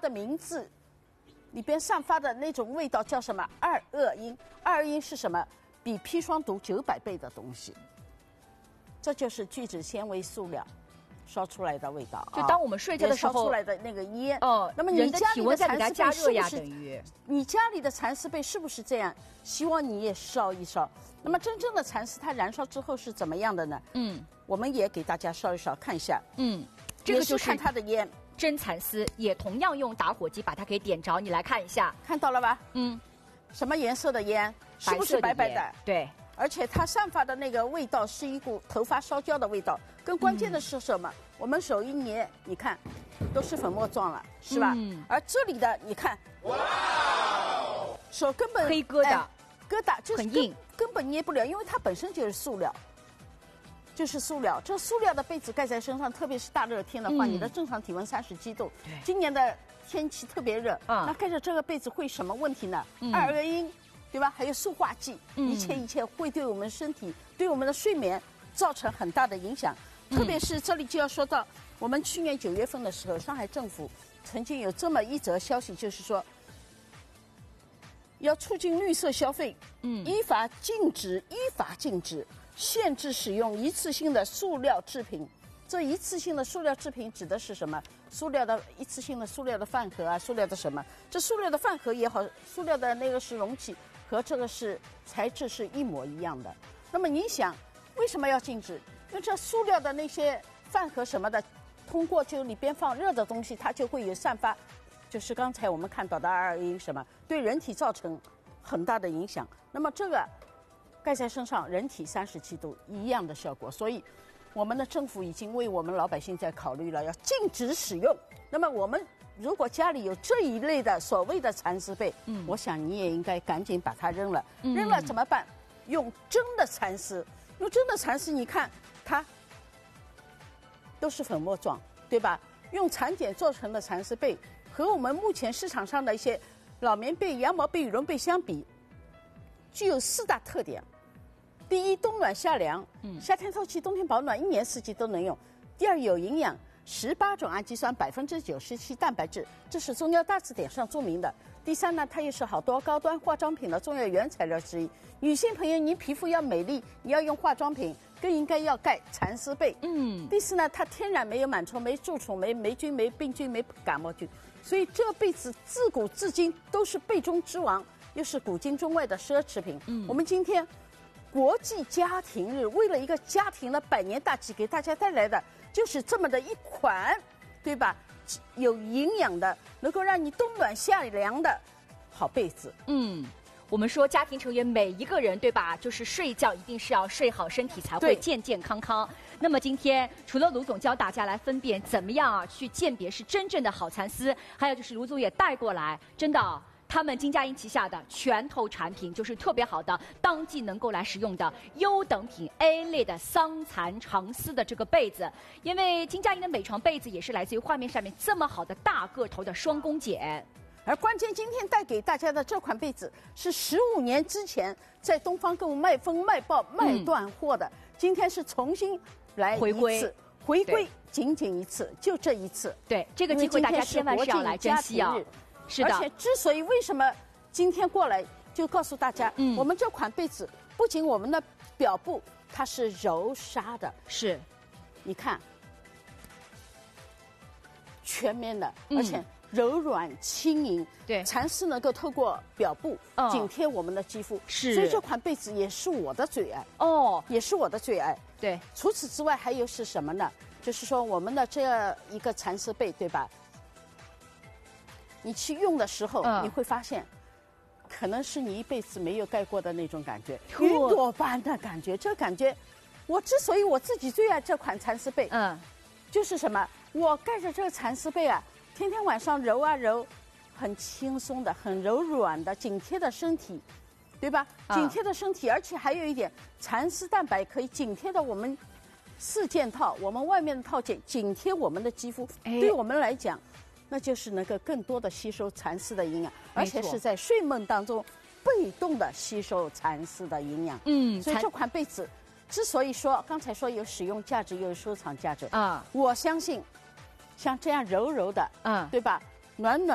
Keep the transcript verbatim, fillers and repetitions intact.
的名字里边散发的那种味道叫什么？二恶英。二恶英是什么？比砒霜毒九百倍的东西。这就是聚酯纤维塑料烧出来的味道。 就当我们睡觉的时候烧出来的那个烟。 哦， 那么你家里的蚕丝被是不是？ 等于你家里的蚕丝被是不是这样？希望你也烧一烧。那么真正的蚕丝它燃烧之后是怎么样的呢？嗯，我们也给大家烧一烧看一下。嗯， 这个就是看它的烟。 真蚕丝也同样用打火机把它给点着，你来看一下， 看到了吧？ 嗯， 什么颜色的烟？是不是白白的？ 对。 而且它散发的那个味道是一股头发烧焦的味道。更关键的是什么？嗯、我们手一捏，你看，都是粉末状了，是吧？嗯。而这里的你看，哇，手根本黑疙瘩， 哎、疙瘩就是很硬， 根本捏不了，因为它本身就是塑料。就是塑料，这塑料的被子盖在身上，特别是大热天的话，嗯、你的正常体温三十七度，今年的天气特别热，嗯、那盖着这个被子会什么问题呢？嗯、二恶英，对吧？还有塑化剂，嗯、一切一切会对我们身体、对我们的睡眠造成很大的影响。嗯、特别是这里就要说到，我们去年九月份的时候，上海政府曾经有这么一则消息，就是说要促进绿色消费，嗯，依法禁止，依法禁止。限制使用一次性的塑料制品。这一次性的塑料制品指的是什么？塑料的一次性的塑料的饭盒啊，塑料的什么？这塑料的饭盒也好，塑料的那个是容器，和这个是材质是一模一样的。那么你想，为什么要禁止？因为这塑料的那些饭盒什么的，通过就里边放热的东西，它就会有散发，就是刚才我们看到的二恶英什么，对人体造成很大的影响。那么这个盖在身上，人体三十七度一样的效果，所以我们的政府已经为我们老百姓在考虑了，要禁止使用。那么我们如果家里有这一类的所谓的蚕丝被，嗯，我想你也应该赶紧把它扔了。嗯、扔了怎么办？用真的蚕丝，用真的蚕丝，你看它都是粉末状，对吧？用蚕茧做成的蚕丝被和我们目前市场上的一些老棉被、羊毛被、羽绒被相比，具有四大特点。第一，冬暖夏凉，嗯，夏天透气，冬天保暖，一年四季都能用。第二，有营养，十八种氨基酸，百分之九十七蛋白质，这是中药大字典上注明的。第三呢，它也是好多高端化妆品的重要原材料之一。女性朋友，你皮肤要美丽，你要用化妆品，更应该要盖蚕丝被。嗯。第四呢，它天然没有螨虫、没蛀虫、没霉菌、没病菌、没感冒菌，所以这辈子自古至今都是被中之王，又是古今中外的奢侈品。嗯。我们今天国际家庭日，为了一个家庭的百年大计，给大家带来的就是这么的一款，对吧？有营养的，能够让你冬暖夏凉的好被子。嗯， 我们说家庭成员每一个人，对吧？就是睡觉一定是要睡好，身体才会健健康康。那么今天除了卢总教大家来分辨怎么样啊去鉴别是真正的好蚕丝，还有就是卢总也带过来，真的。他们金佳音旗下的拳头产品就是特别好的，当季能够来使用的优等品 A 类的桑蚕长丝的这个被子。因为金佳音的每床被子也是来自于画面上面这么好的大个头的双工茧。 而关键今天带给大家的这款被子是十五年之前在东方购物卖疯卖爆卖断货的，嗯、今天是重新来回归， 回归仅仅一次，就这一次。 对，这个机会大家千万是要来珍惜啊！是的， 而且之所以为什么今天过来，就告诉大家，嗯，我们这款被子不仅我们的表布它是柔纱的， 是， 你看，全面的，而且柔软轻盈， 对， 蚕丝能够透过表布紧贴我们的肌肤， 是， 所以这款被子也是我的最爱哦，也是我的最爱。 对， 除此之外还有是什么呢？就是说我们的这一个蚕丝被，对吧？你去用的时候，嗯、你会发现，可能是你一辈子没有盖过的那种感觉，云朵般的感觉。这感觉，我之所以我自己最爱这款蚕丝被，嗯，就是什么？我盖着这个蚕丝被啊，天天晚上揉啊揉，很轻松的，很柔软的，紧贴的身体，对吧？嗯、紧贴的身体，而且还有一点，蚕丝蛋白可以紧贴到我们四件套，我们外面的套件紧贴我们的肌肤，哎、对我们来讲。那就是能够更多的吸收蚕丝的营养，而且是在睡梦当中被动的吸收蚕丝的营养。嗯，所以这款被子之所以说刚才说有使用价值，又有收藏价值啊，我相信像这样柔柔的，嗯，对吧？暖暖。